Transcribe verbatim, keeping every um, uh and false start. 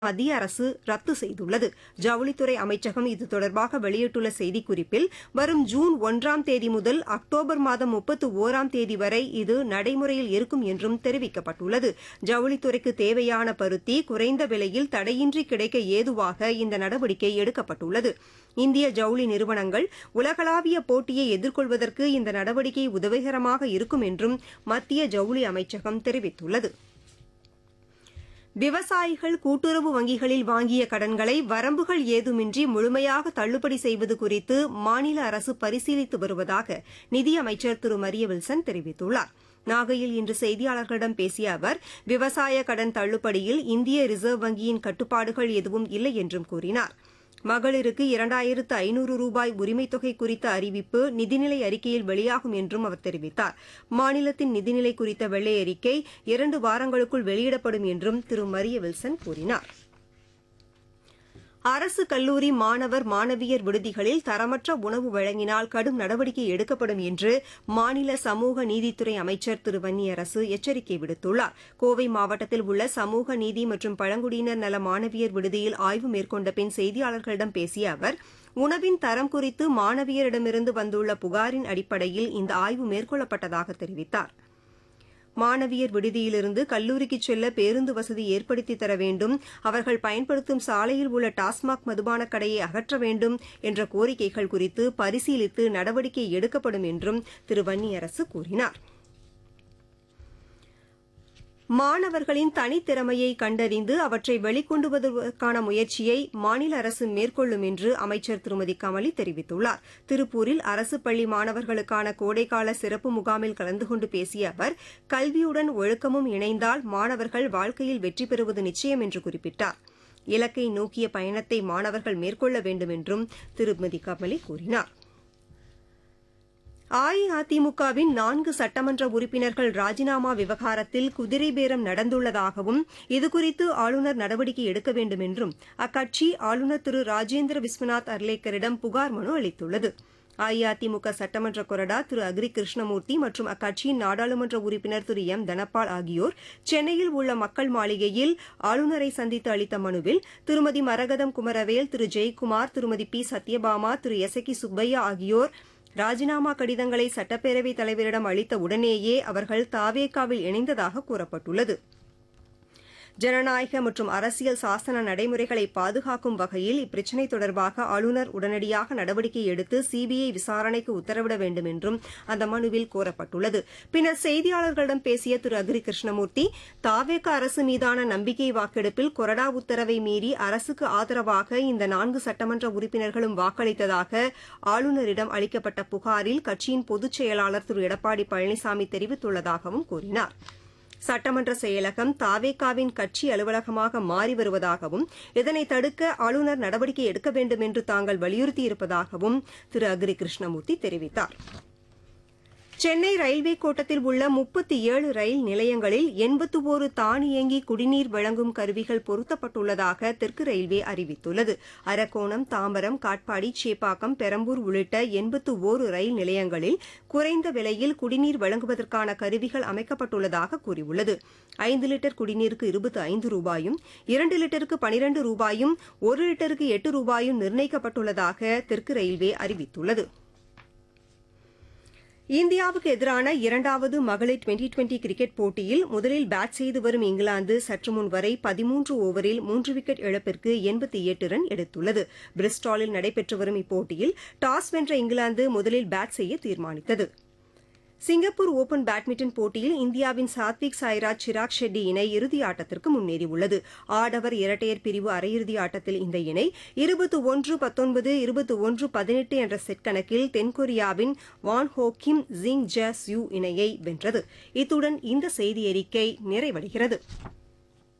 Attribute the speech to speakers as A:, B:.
A: மத்திய அரசு ரத்து செய்துள்ளது. ஜவுளித்துறை அமைச்சகம் இது தொடர்பாக வெளியிட்டுள்ள செய்திக்குறிப்பில், வரும் ஜூன் ஒன்றாம் தேதி முதல் அக்டோபர் மாதம் முப்பத்து ஒராம் தேதி வரை இது நடைமுறையில் இருக்கும் என்றும் தெரிவிக்கப்பட்டுள்ளது. ஜவுளித்துறைக்கு தேவையான பருத்தி குறைந்த விலையில் தடையின்றி கிடைக்க ஏதுவாக இந்த நடவடிக்கை எடுக்கப்பட்டுள்ளது. இந்திய ஜவுளி நிறுவனங்கள் உலகளாவிய போட்டியை எதிர்கொள்வதற்கு இந்த நடவடிக்கை உதவிகரமாக இருக்கும் என்றும் மத்திய ஜவுளி அமைச்சகம் தெரிவித்துள்ளது. விவசாயிகள் கூட்டுறவு வங்கிகளில் வாங்கிய கடன்களை வரம்புகள் ஏதுமின்றி முழுமையாக தள்ளுபடி செய்வது குறித்து மாநில அரசு பரிசீலித்து வருவதாக நிதியமைச்சர் திரு மரிய வில்சன் தெரிவித்துள்ளார். நாகையில் இன்று செய்தியாளர்களிடம் பேசிய அவர், விவசாய கடன் தள்ளுபடியில் இந்திய ரிசர்வ் வங்கியின் கட்டுப்பாடுகள் எதுவும் இல்லை என்றும் கூறினார். மகளிருக்கு இரண்டாயிரத்து ஐநூறு ரூபாய் உரிமைத் தொகை குறித்த அறிவிப்பு நிதிநிலை அறிக்கையில் வெளியாகும் என்றும் அவர் தெரிவித்தார். மாநிலத்தின் நிதிநிலை குறித்த வெள்ளை அறிக்கை இரண்டு வாரங்களுக்குள் வெளியிடப்படும் என்றும் திரு மரிய வில்சன் கூறினார். அரசு கல்லூரி மாணவர் மாணவியர் விடுதிகளில் தரமற்ற உணவு வழங்கினால் கடும் நடவடிக்கை எடுக்கப்படும் என்று மாநில சமூக நீதித்துறை அமைச்சர் திரு வன்னியரசு எச்சரிக்கை விடுத்துள்ளார். கோவை மாவட்டத்தில் உள்ள சமூக நீதி மற்றும் பழங்குடியினர் நல மாணவியர் விடுதியில் ஆய்வு மேற்கொண்ட பின் செய்தியாளர்களிடம் பேசிய அவர், உணவின் தரம் குறித்து மாணவியரிடமிருந்து வந்துள்ள புகாரின் அடிப்படையில் இந்த ஆய்வு மேற்கொள்ளப்பட்டதாக தெரிவித்தார். மாணவியர் விடுதியிலிருந்து கல்லூரிக்கு செல்ல பேருந்து வசதி ஏற்படுத்தி தர வேண்டும், அவர்கள் பயன்படுத்தும் சாலையில் உள்ள டாஸ்மாக் மதுபான கடையை அகற்ற வேண்டும் என்ற கோரிக்கைகள் குறித்து பரிசீலித்து நடவடிக்கை எடுக்கப்படும் என்றும் திரு வன்னியரசு கூறினார். மாணவர்களின் தனித்திறமையை கண்டறிந்து அவற்றை வெளிக்கொண்டு வருவதற்கான முயற்சியை மாநில அரசு மேற்கொள்ளும் என்று அமைச்சர் திருமதி கமலி தெரிவித்துள்ளார். திருப்பூரில் அரசு பள்ளி மாணவர்களுக்கான கோடைக்கால சிறப்பு முகாமில் கலந்து கொண்டு பேசிய அவர், கல்வியுடன் ஒழுக்கமும் இணைந்தால் மாணவர்கள் வாழ்க்கையில் வெற்றி பெறுவது நிச்சயம் என்று குறிப்பிட்டார். இலக்கை நோக்கிய பயணத்தை மாணவர்கள் மேற்கொள்ள வேண்டும் என்றும் திருமதி கமலி கூறினார். அஇஅதிமுகவின் நான்கு சட்டமன்ற உறுப்பினர்கள் ராஜினாமா விவகாரத்தில் குதிரை பேரம் நடந்துள்ளதாகவும் இதுகுறித்து ஆளுநர் நடவடிக்கை எடுக்க வேண்டும் என்றும் அக்கட்சி ஆளுநர் திரு ராஜேந்திர விஸ்வநாத் அர்லேக்கரிடம் புகார் மனு அளித்துள்ளது. அஇஅதிமுக சட்டமன்ற கொறடா திரு அக்ரி கிருஷ்ணமூர்த்தி மற்றும் அக்கட்சியின் நாடாளுமன்ற உறுப்பினர் திரு எம் தனபால் ஆகியோர் சென்னையில் உள்ள மக்கள் மாளிகையில் ஆளுநரை சந்தித்து அளித்த மனுவில் திருமதி மரகதம் குமரவேல், திரு ஜெயக்குமார், திருமதி பி சத்யபாமா, திரு எஸ் கி சுப்பையா ஆகியோர் ராஜினாமா கடிதங்களை சட்டப்பேரவைத் தலைவரிடம் அளித்த உடனேயே அவர்கள் தாவேகாவில் இணைந்ததாக கூறப்பட்டுள்ளது. ஜனநாயக மற்றும் அரசியல் சாசன நடைமுறைகளை பாதுகாக்கும் வகையில் இப்பிரச்சினை தொடர்பாக ஆளுநர் உடனடியாக நடவடிக்கை எடுத்து சிபிஐ விசாரணைக்கு உத்தரவிட வேண்டும் என்றும் அந்த மனுவில் கோரப்பட்டுள்ளது. பின்னர் செய்தியாளர்களிடம் பேசிய திரு அக்ரி கிருஷ்ணமூர்த்தி, தாவேக அரசு மீதான நம்பிக்கை வாக்கெடுப்பில் கொறடா உத்தரவை மீறி அரசுக்கு ஆதரவாக இந்த நான்கு சட்டமன்ற உறுப்பினர்களும் வாக்களித்ததாக ஆளுநரிடம் அளிக்கப்பட்ட புகாரில் கட்சியின் பொதுச் செயலாளர் திரு எடப்பாடி பழனிசாமி தெரிவித்துள்ளதாகவும் கூறினார். சட்டமன்ற செயலகம் தாவேகாவின் கட்சி அலுவலகமாக மாறி வருவதாகவும் இதனை தடுக்க ஆளுநர் நடவடிக்கை எடுக்க வேண்டும் என்று தாங்கள் வலியுறுத்தியிருப்பதாகவும் திரு அக்ரி கிருஷ்ணமூர்த்தி தெரிவித்தார். சென்னை ரயில்வே கோட்டத்தில் உள்ள முப்பத்தி ஏழு ரயில் நிலையங்களில் எண்பத்து ஒரு தானியங்கி குடிநீர் வழங்கும் கருவிகள் பொருத்தப்பட்டுள்ளதாக தெற்கு ரயில்வே அறிவித்துள்ளது. அரக்கோணம், தாம்பரம், காட்பாடி, சேப்பாக்கம், பெரம்பூர் உள்ளிட்ட எண்பத்து ஒரு ரயில் நிலையங்களில் குறைந்த விலையில் குடிநீர் வழங்குவதற்கான கருவிகள் அமைக்கப்பட்டுள்ளதாக கூறியுள்ளது. ஐந்து லிட்டர் குடிநீருக்கு இருபத்தி ஐந்து ரூபாயும், இரண்டு லிட்டருக்கு பனிரண்டு ரூபாயும், ஒரு லிட்டருக்கு எட்டு ரூபாயும் நிர்ணயிக்கப்பட்டுள்ளதாக தெற்கு ரயில்வே அறிவித்துள்ளது. இந்தியாவுக்கு எதிரான இரண்டாவது மகளிர் டுவெண்டி டுவெண்டி கிரிக்கெட் போட்டியில் முதலில் பேட் செய்து வரும் இங்கிலாந்து சற்றுமுன் வரை பதிமூன்று ஓவரில் மூன்று விக்கெட் இழப்பிற்கு எண்பத்தி எட்டு ரன் எடுத்துள்ளது. பிரிஸ்டாலில் நடைபெற்று வரும் இப்போட்டியில் டாஸ் வென்ற இங்கிலாந்து முதலில் பேட் செய்ய தீர்மானித்தது. சிங்கப்பூர் ஒபன் பேட்மிண்டன் போட்டியில் இந்தியாவின் சாத்விக் சாய்ராஜ் சிராக் ஷெட்டி இணை இறுதி ஆட்டத்திற்கு முன்னேறியுள்ளது. ஆடவர் இரட்டையர் பிரிவு அரையிறுதி ஆட்டத்தில் இந்த இணை இருபத்தி ஒன்று பத்தொன்பது, இருபத்தி ஒன்று பதினெட்டு என்ற செட் கணக்கில் தென்கொரியாவின் வான் ஹோ கிம் ஜிங் ஜ சியூ இணையை வென்றது. இத்துடன் இந்த செய்தியறிக்கை நிறைவடைகிறது.